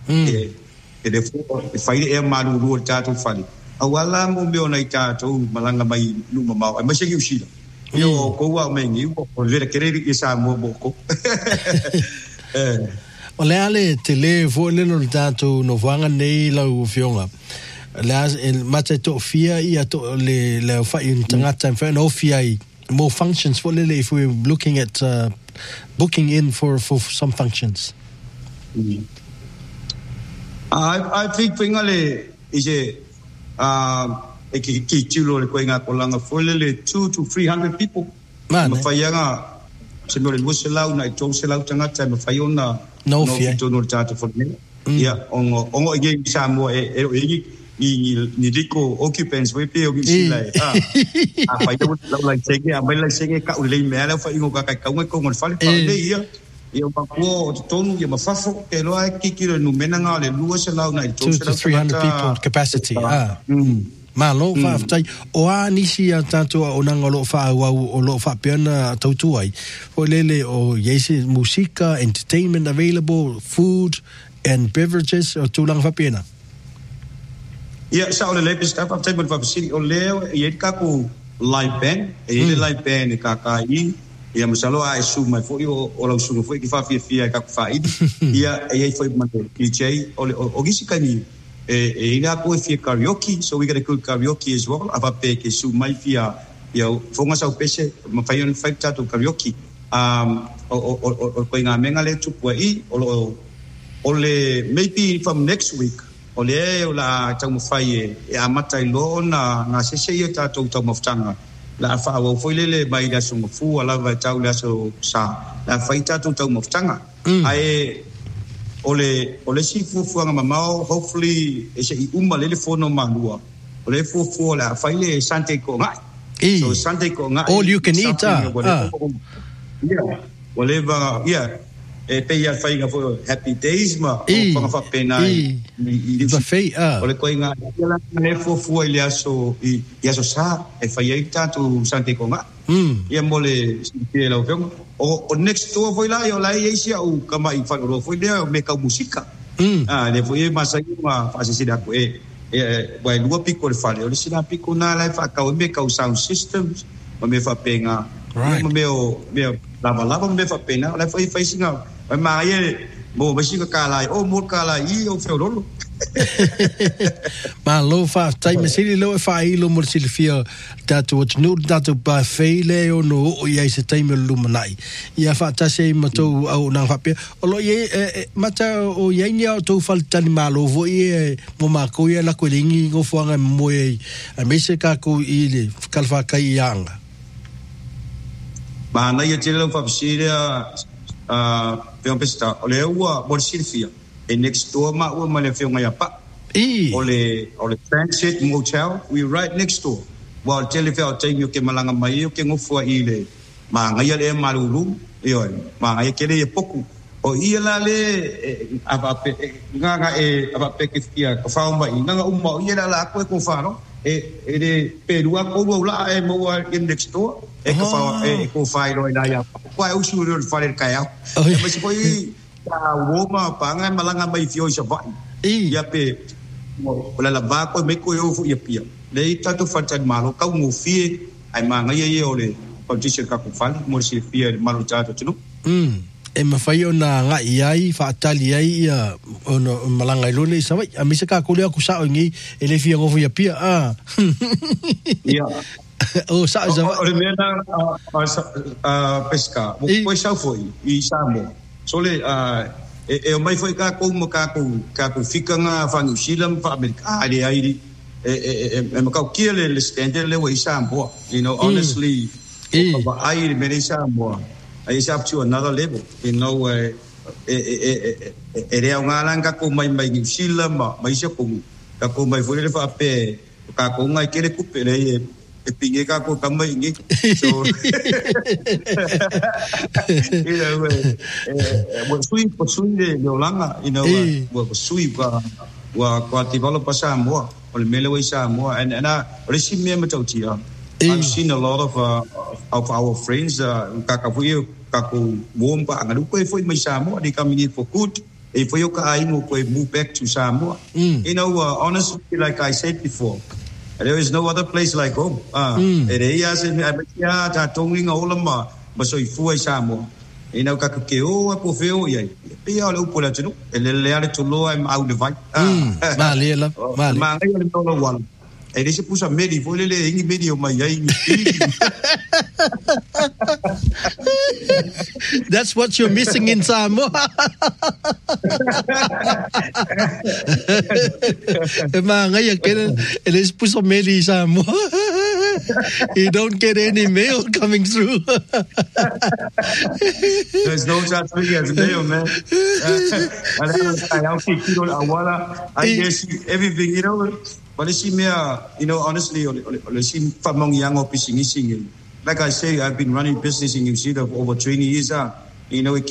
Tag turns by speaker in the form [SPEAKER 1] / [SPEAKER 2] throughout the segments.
[SPEAKER 1] e fai e malu tato fali awala mo me ona tato malanga mai luma mau ai mase usila yo ko wa mengi ko vera querer isa mo boko
[SPEAKER 2] ole ale tele vo le no tato no vanga nei la ufionga las el mate to fia ia to le fa in tangata fa no fia more functions for le if we're looking at booking in for some functions.
[SPEAKER 1] I think pingale is a kichulo le koinga kolanga folele 200 to 300 people. Mafayanga semole muselau na itoselau tangata mafayona no tono tata for me. Yeah, ongo again samo ni diko occupants we pe ogi lai fa yo la sege abela sege ka ule mela fa ingo ka ka ngol fale fa le ia ba ko tonu ia mafafo ke lo ai kikiro no menanga le lua se lau na ito
[SPEAKER 2] 300 people capacity malo fa tai o anisi tanto onanga lo fa o lo fa pena tautu ai o lele o yesi música entertainment available food and beverages o tulang fa pena.
[SPEAKER 1] Ja, zou de lepjes staan van het van City Oleo, je kan ko live band, je live band KKI, ja masalo ai su mai foi o la su foi que fa fia ka fa ja e foi man DJ o gisi kani ina ko fia karaoke, so we got a good karaoke as well. Aba pe ke su mai fia yo fonga sa pese ma fa yon fight to karaoke o ko nga menga le tu poi o le maybe from next week ole la tau fai e amata ilo na sese ia tau maftanga la fa o foi le mai da so fu ala va tau la so sa la fai tau maftanga ai ole si fu nga mamao hopefully e se uma le fono manua ole fu la fai le sante ko ngai so sante ko ngai
[SPEAKER 2] all you can eat
[SPEAKER 1] yeah whatever yeah e pe ia fai nga fo happy days ma o fa pena
[SPEAKER 2] i va fei
[SPEAKER 1] ole ko nga la ne fu ile aso ia so sa e fai ita tu sante ko nga ia mole si la o next door foi lá eu lá e sia o kama i fa ro foi de me ka música ne foi mas aí uma fase se da ko vai lua pico le fale ole sina pico na la fa ka me ka sound systems me fa penga me lava me fa pena la foi singa ma ye mo basi ka la o mo ka la I o fe rolo
[SPEAKER 2] ma lo fa tai me sili lo fa I lo mo sili fia tatu what no tatu ba feile o no o ye se tai me lu manai ia fa ta se ma to au na fa pe o lo ye mata o ye ni o to fal tani malo vo ye mo ma ko ye la ko lingi go fo nga mo ye a me se ka ko ile kalfa kai yanga
[SPEAKER 1] ma na ye tele fa psiria peon pesta ole ua bor silfia e next door ma ua male fe nga pa ole Transit Motel we right next door well telefel time yo ke malanga mai yo ke ngofua ile ma nga ye malulu yo ma nga ye kele ye poku o ia le aba pe nga aba pe ke fia ka fa umba nga umba ia la ko fa no e de perua ko la e mo in next door e ka fa ko fa ro ina ya kwa usu ro fa le ka ya e ma si poi ta woma pa nga malanga mai fio sa va ia pe mo la ba ko me ko yo fu ia pia le tatu fa tan malo ka mo fie ai ma nga ye ole politician ka ko fa mo si fie malo tato tunu
[SPEAKER 2] e mawhai o na ngā iai, whaatali ai ia o malanga i lone i sawai. A misa ka kule aku sao ngi e le fia ngofu ia pia.
[SPEAKER 1] Ia.
[SPEAKER 2] O sao i sawai.
[SPEAKER 1] O le mena pesca. Mo koe sao foi i Samoa. So le e o mai foi ka kou mo ka kou fika ngā whangu silam wha Amerika. Ale airi. E makau kia le standard le wa i Samoa. You know, honestly, airi mene i Samoa. It's up to another level, you know. Ere au ngā langa ko mai New Zealand mai se ko ka ko mai fore le fa pe ka ko ngai kere kupe le e pinge ka ko kamai ngi so you know what swing de langa you know what swing wa develop Samoa o le mele wa Samoa and resi me matautia. I've seen a lot of our friends kakafuio kako wompa ngalupe foi mai Samoa they coming in for good if you move back to Samoa, you know, honestly, like I said before, there is no other place like home. Samoa. You know, kakeo po feo ye. Pia le upola tunu. Le ale tulo I'm out the fight.
[SPEAKER 2] Mali la. Mali.
[SPEAKER 1] Mangai le tolo wan. E dise pusa medi fo le ingi medi o mai ai.
[SPEAKER 2] That's what you're missing in Samoa. Mangai kena e dise pusa medi Samoa. You don't get any mail coming through.
[SPEAKER 1] There's no such thing as mail, man. I guess everything, you know. But you know, honestly, like I say, I've been running business in New Zealand for over 20 years. You know,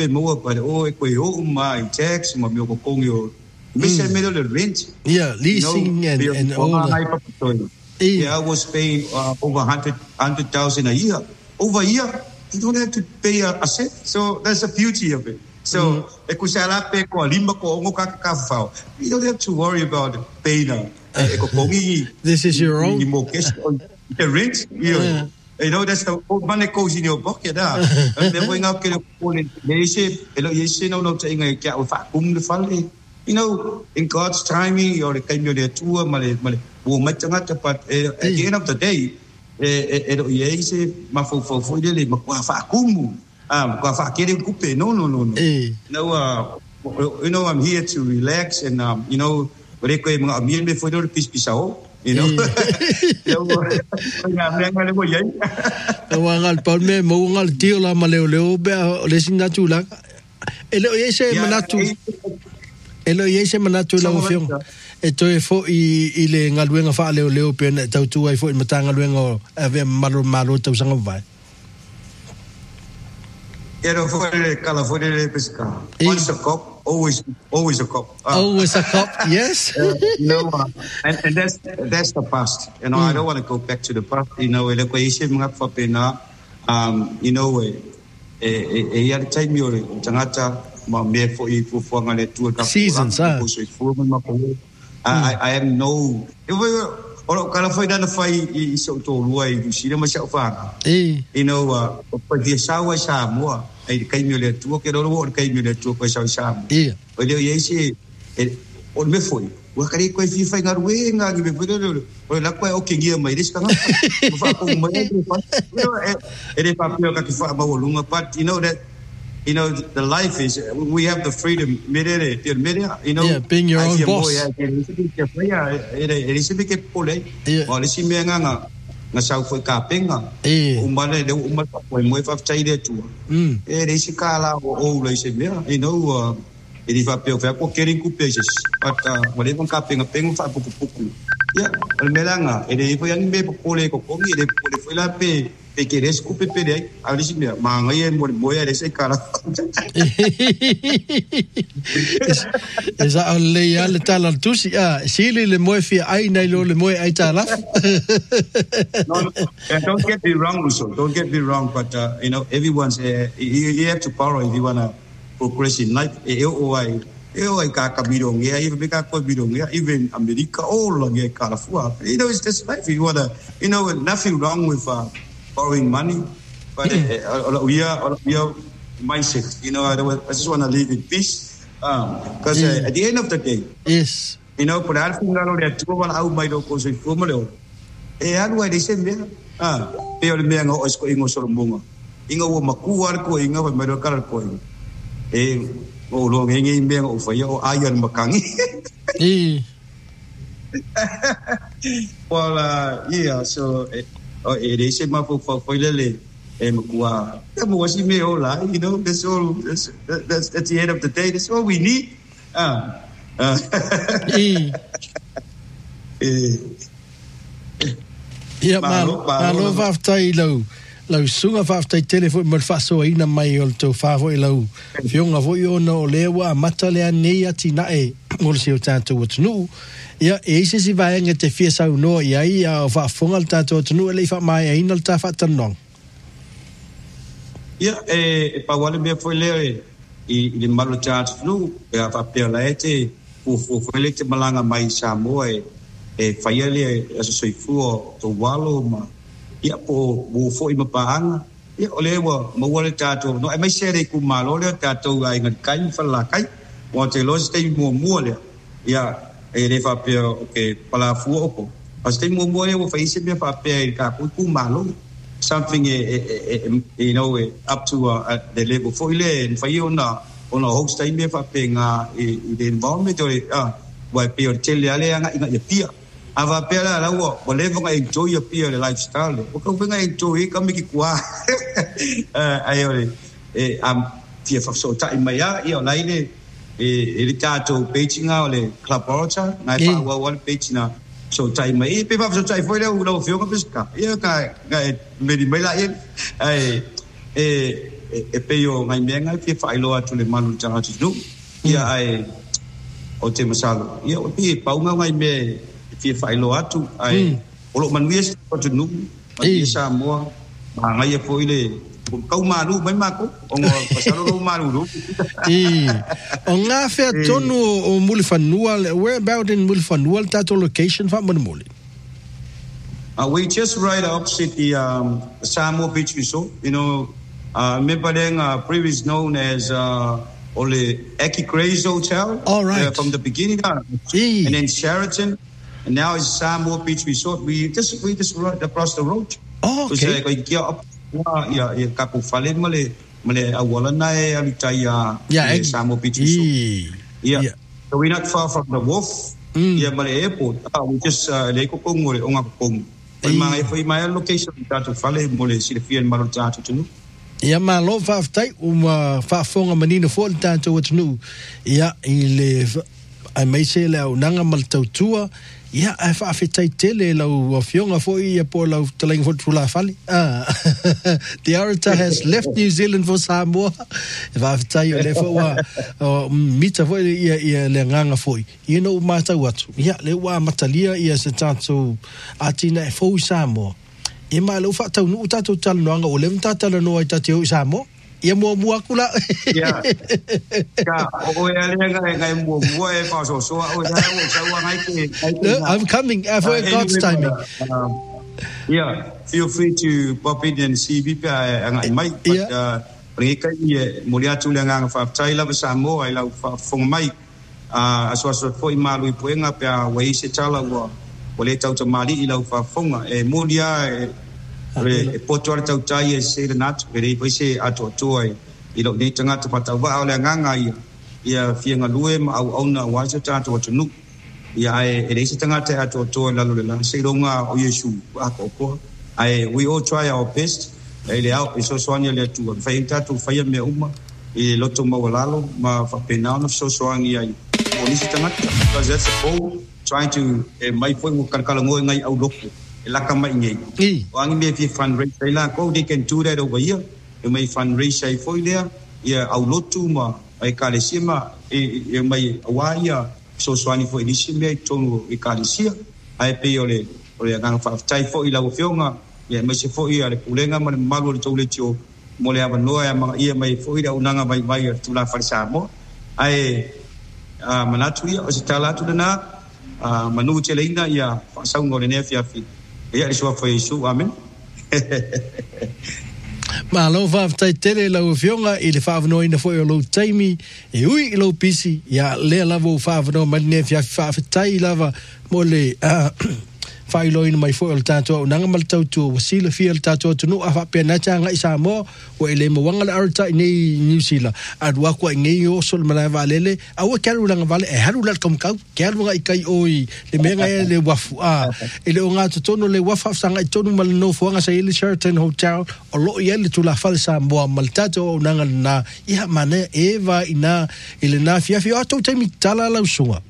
[SPEAKER 1] my tax, my rent.
[SPEAKER 2] Yeah, leasing and all that.
[SPEAKER 1] Yeah, I was paying over 100,000 a year. Over a year, you don't have to pay a cent. So that's the beauty of it. So, you don't have to worry about paying.
[SPEAKER 2] This is your own.
[SPEAKER 1] The rent, you know, that's the old money goes in your pocket. And then when I get a phone, you know, in God's timing, you're the kind of the tour, but at the end of the day, you know, I'm here to relax and, you know, you know,
[SPEAKER 2] Elo yese manatu la ofiong. E toi fo I le ngaluenga fa leo pena tau tu ai fo I matanga luenga ave malo tau sanga vai.
[SPEAKER 1] Ero for California le pesca. Once a cop, always a cop.
[SPEAKER 2] Always a cop, yes.
[SPEAKER 1] You know, and that's the past. You know, I don't want to go back to the past. You know, le ko yese mga fa pena you know, ya time yo tangata
[SPEAKER 2] seasons,
[SPEAKER 1] I am no. California fai so to luai du sira fa. You know, the sawa Samoa, I came you to ke ro came you to ko Samoa. But you say on me foi. Wa kari ko fi fai ngar we nga gi be podo o la ko o ke gi mai dis ka fa ko mai e pa pio ka ki fa ba lunga but you know that you know the life is we have the freedom you know
[SPEAKER 2] being your own boss
[SPEAKER 1] si me nga sa foi ka penga umane de umma ko mo fa chai de tu si kala o le se me you know ele vai pegar por querer cupejas para mulher com capinha pega fa pouco ya el melanga ele foi ang me pole ko komi ele foi lá pe querer escupe pede ali sim manga e mo ya esse cara
[SPEAKER 2] esa alle ya le tala tusi si le mo fi ai nei lo le mo ai tala
[SPEAKER 1] no don't get me wrong Russo, don't get me wrong but you know everyone's you have to borrow if you want to progress in life even America all you know it's just life you wanna you know nothing wrong with borrowing money but we are mindset you know I just want to live in peace because at the end of the day
[SPEAKER 2] yes
[SPEAKER 1] you know por algo ngalo de tuwa au mai do ko se fumalo anu ai dise me pero me ngo osko ingo sorumbunga ingo wo makuar ko ingo mai do kar ko o lo ngi me o fa yo ayan makangi well yeah so it is my for le makua mo si me o la you know that's all that's at the end of the day that's all we need
[SPEAKER 2] yeah malo vaftai lo sunga faftai telefon mal faso ina mai ol to favo lo fionga vo yo no lewa matale nei atina mol se o tanto wotnu ya ese si vai nga te fia sau no ya fa fonga tanto wotnu le fa mai ina ta fa tanong
[SPEAKER 1] ya pa wale me foi le le malo chat flu ya fa pela ete fu fele te malanga mai Samoa e faiele aso soifuo to walo ma ia po bu fo ima paanga ia ole wa mo wale tato no mai sere ku malo le tato ai ngat kai fa la kai mo te lo ste mo le ia e le fa pe okay pala fu opo aste mo le wo fa ise me fa pe ka ku malo something you know up to the level for ile and for you na ona host time me fa pe nga the environment wa pe o tele ale nga inga pia ava pe la wo bo le nga enjoy your pia lifestyle o ko nga enjoy ka mi ki kwa ayole am fia fa so ta mai ya io lai le tato pechinga ole club orcha na fa wa pechina so tai mai pe va so tai foi le ulo fio ka pesca ia ka me di mai la e pe yo ngai menga fi fa ilo atu le malu tanga tu ia ai o te masalo ia o pi pa unga ngai me fi fa ilo atu ai o lo manues ko tu nu ai sa mo ma ngai foi le kau malu mai mako o ngo pasalo ro malu
[SPEAKER 2] o nga fe tonu o mulfanua where about in mulfanua that location fa muli
[SPEAKER 1] we just right opposite the Samoa Beach Resort, you know. Remember then previous known as Ole Eki Craze Hotel.
[SPEAKER 2] All right.
[SPEAKER 1] From the beginning on. And then Sheraton. And now it's Samoa Beach Resort. We just right across the road.
[SPEAKER 2] Oh, okay.
[SPEAKER 1] Kapu fale male awala na alitaya Samoa Beach Resort. Yeah. So we're not far from the wharf. Yeah, male airport. We just leko kongore onga kong. Mai foi mai location tato fale mole silfien malo tato tunu.
[SPEAKER 2] Ia malo fa tai uma fa fonga manina fo tato wat nu. Ia ile ai mai se le nanga mal tautua. Ia ai fa tai tele lo fionga fo ia po lo teling fo tula fale. The Arata has left New Zealand for Samoa. Va tai le fo wa mita fo ia le nganga fo. You know mata wat. Ia le wa matalia ia se tato atina fo Samoa. E mai lo fa tau nu tato tal no anga o le tata no ai tatio Samoa. Ia mo kula.
[SPEAKER 1] Ya. Ka o ia le ngai mo e pa so o ngai ke.
[SPEAKER 2] I'm coming for God's timing.
[SPEAKER 1] Yeah, feel free to pop in and see me ngai mai. Reka ia mo lia tu le ngai fa tai la Samoa ai la fa fong mai. Aso foi malu i poenga pe wei se tala wa. O le tau tamali i la fa fonga e mo lia e potuar tau tai e se nat veri ko se ato toi I lo nei tanga te pata wa ole nganga ia fianga lue ma au ona wa se tato tunu ia e se tanga te ato toi la le la se ronga o Yesu ako ai we all try our best ele au so soania le tu fai tato fai me uma I loto ma walalo ma fa pena no so soania ai o ni se tanga because that's a goal trying to mai foi mo karkala ngoi ngai au loko laka mai ngai wangi me fi fundraise la ko they can do that over here you may fundraise ai foi there ia au lotu ma ai kalesima e mai awaia so swani foi initially tonu e kalesia ai pe ole nga fa tai foi la ofionga ia me se foi ale kulenga ma malu le tole tio mo le avanoa ma ia mai foi da unanga mai tu la farsamo ai manatu ia o se tala tu na manu cheleina ia fa sau ngore ne fiafi ia le sua foi su amen
[SPEAKER 2] ma lo va tai tele la fionga I le fa no ina foi lo taimi e ui lo pisi ia le la vo fa no ma ne fiafi fa tai lava mo le fai lo ina mai foi o tato nanga mal tautu wasila fiel tato tunu afa pena changa isa mo o ele mo wanga arta nei New Zealand adwa ko ngai o sol mala valele awa kalu langa vale e haru la kom kau kalu ngai kai oi le menga le wafu ele o ngata tono le wafa sanga tono mal no fuanga sa ile Sheraton Hotel o lo ile tu la fal sa mo mal tato nanga na ia mane eva ina ile na fiafi o to temi tala la sunga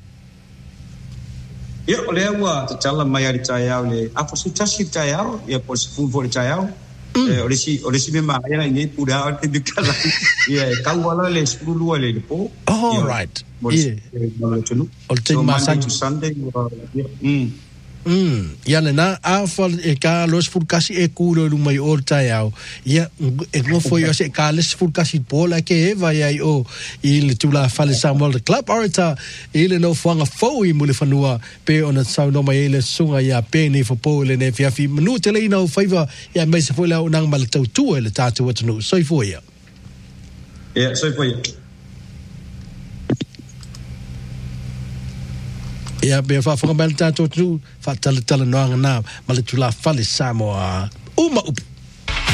[SPEAKER 1] ia ole wa te tala mai ari tai au le a fosi tasi tai au ia por se fu for tai au ole si me mai era nei pura arte de kala ia kawala le skulu le po
[SPEAKER 2] all right yeah
[SPEAKER 1] all
[SPEAKER 2] to Sunday Ia le na afal e ka los furkasi e kulo lu mai o tai au. Ia e no foi o se ka les furkasi pola ke eva ia o I le tula fale Samuel Club orita ile no fanga fo I mule fanua pe ona sau no mai ele sunga ia pe ni fo pole ne fiafi manu tele no favor ia mai se foi la nang mal tau tu ele tatu wat no soi foi ia.
[SPEAKER 1] Ia soi foi.
[SPEAKER 2] Ia be fa fonga mal tatu tu fa tala no nga na mal tula fale Samoa. Uma